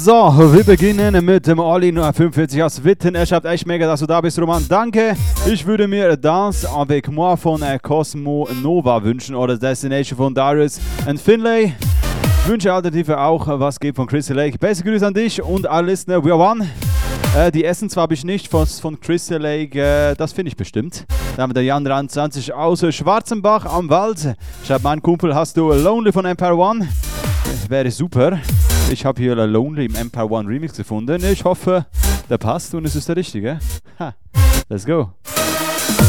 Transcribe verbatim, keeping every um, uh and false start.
So, wir beginnen mit dem Olli fünfundvierzig aus Witten. Er schreibt echt mega, dass du da bist, Roman. Danke. Ich würde mir Dance avec moi von äh, Cosmo Nova wünschen oder Destination von Darius and Finlay. Wünsche Alternative auch, was geht von Crystal Lake. Beste Grüße an dich und alle Listener. We are one. Äh, die Essen zwar habe ich nicht von, von Crystal Lake, äh, das finde ich bestimmt. Dann haben wir der Jan dreiundzwanzig aus Schwarzenbach am Wald. Schreibt mein Kumpel, hast du Lonely von Empire One? Wäre super. Ich habe hier Lonely im Empire One Remix gefunden. Ich hoffe, der passt und es ist der richtige. Ha, let's go.